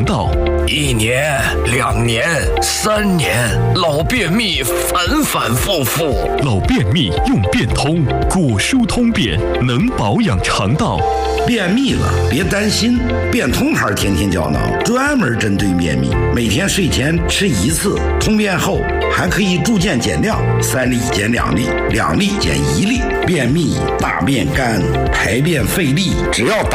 道。 1年、2年、3年，老便秘反反复复。 老便秘用便通，果蔬通便能保养肠道。 便秘了别担心，便通牌天天胶囊专门针对便秘，每天睡前吃1次，通便后还可以逐渐减量，3粒减2粒，2粒减1粒。便秘、大便干、排便费力，只要